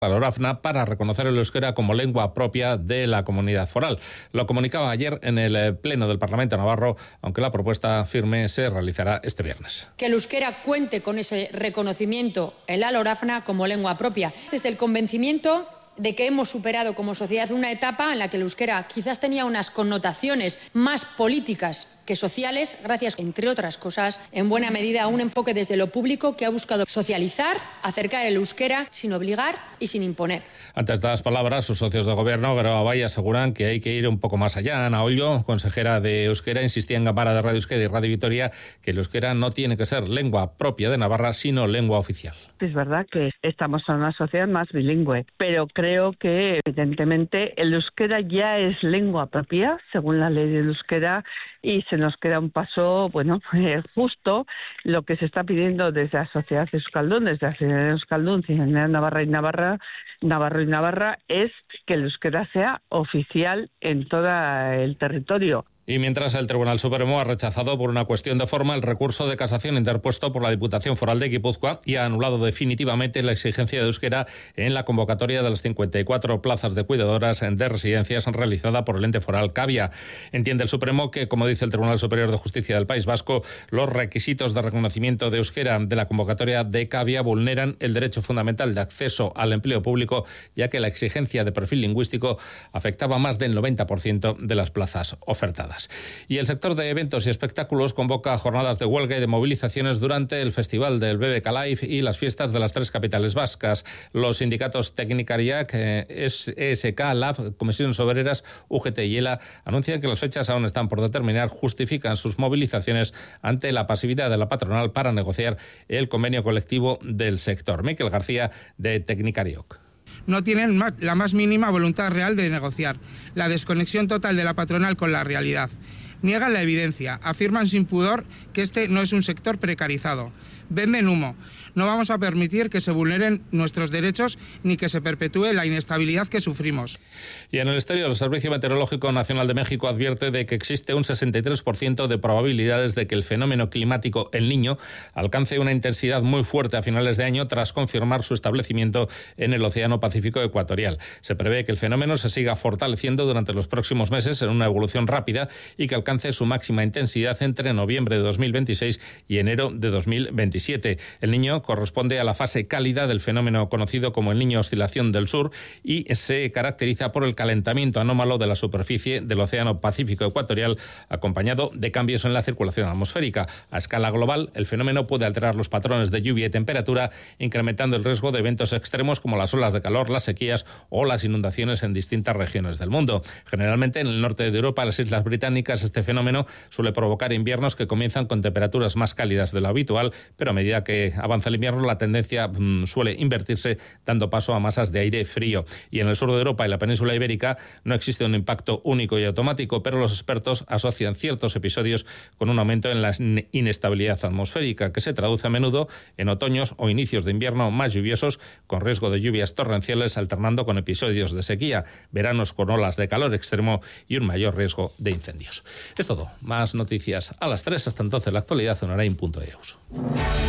a la Orafna para reconocer el euskera como lengua propia de la comunidad foral. Lo comunicaba ayer en el Pleno del Parlamento navarro, aunque la propuesta firme se realizará este viernes. Que el euskera cuente con ese reconocimiento en la Orafna como lengua propia. Desde el convencimiento de que hemos superado como sociedad una etapa en la que el euskera quizás tenía unas connotaciones más políticas que sociales, gracias, entre otras cosas, en buena medida a un enfoque desde lo público que ha buscado socializar, acercar el euskera sin obligar y sin imponer. Ante estas palabras, sus socios de gobierno, Geroa Bai, aseguran que hay que ir un poco más allá. Ana Ollo, consejera de euskera, insistía en Gambara de Radio Euskadi y Radio Vitoria que el euskera no tiene que ser lengua propia de Navarra, sino lengua oficial. Es verdad que estamos en una sociedad más bilingüe, pero creo que evidentemente el euskera ya es lengua propia, según la ley del euskera, y se nos queda un paso, justo lo que se está pidiendo desde la sociedad euskaldun, desde la sociedad euskaldun, Navarra y Navarra, es que el euskera sea oficial en todo el territorio. Y mientras el Tribunal Supremo ha rechazado por una cuestión de forma el recurso de casación interpuesto por la Diputación Foral de Guipúzcoa y ha anulado definitivamente la exigencia de euskera en la convocatoria de las 54 plazas de cuidadoras de residencias realizada por el ente foral Cavia. Entiende el Supremo que, como dice el Tribunal Superior de Justicia del País Vasco, los requisitos de reconocimiento de euskera de la convocatoria de Cavia vulneran el derecho fundamental de acceso al empleo público, ya que la exigencia de perfil lingüístico afectaba más del 90% de las plazas ofertadas. Y el sector de eventos y espectáculos convoca jornadas de huelga y de movilizaciones durante el Festival del BBK Live y las fiestas de las tres capitales vascas. Los sindicatos Tecnicariac, ESK, LAB, Comisiones Obreras, UGT y ELA anuncian que las fechas aún están por determinar, justifican sus movilizaciones ante la pasividad de la patronal para negociar el convenio colectivo del sector. Miquel García, de Tecnicariac. No tienen la más mínima voluntad real de negociar. La desconexión total de la patronal con la realidad. Niegan la evidencia, afirman sin pudor que este no es un sector precarizado. Venden humo. No vamos a permitir que se vulneren nuestros derechos ni que se perpetúe la inestabilidad que sufrimos. Y en el exterior, el Servicio Meteorológico Nacional de México advierte de que existe un 63% de probabilidades de que el fenómeno climático El Niño alcance una intensidad muy fuerte a finales de año tras confirmar su establecimiento en el Océano Pacífico Ecuatorial. Se prevé que el fenómeno se siga fortaleciendo durante los próximos meses en una evolución rápida y que alcance su máxima intensidad entre noviembre de 2026 y enero de 2027. El Niño corresponde a la fase cálida del fenómeno conocido como el Niño Oscilación del Sur y se caracteriza por el calentamiento anómalo de la superficie del Océano Pacífico Ecuatorial, acompañado de cambios en la circulación atmosférica. A escala global, el fenómeno puede alterar los patrones de lluvia y temperatura, incrementando el riesgo de eventos extremos como las olas de calor, las sequías o las inundaciones en distintas regiones del mundo. Generalmente, en el norte de Europa, las Islas Británicas, este fenómeno suele provocar inviernos que comienzan con temperaturas más cálidas de lo habitual, pero a medida que avanza el invierno, la tendencia suele invertirse, dando paso a masas de aire frío. Y en el sur de Europa y la península ibérica no existe un impacto único y automático, pero los expertos asocian ciertos episodios con un aumento en la inestabilidad atmosférica, que se traduce a menudo en otoños o inicios de invierno más lluviosos, con riesgo de lluvias torrenciales, alternando con episodios de sequía, veranos con olas de calor extremo y un mayor riesgo de incendios. Es todo. Más noticias a las 3. Hasta entonces, la actualidad en Orain.eus.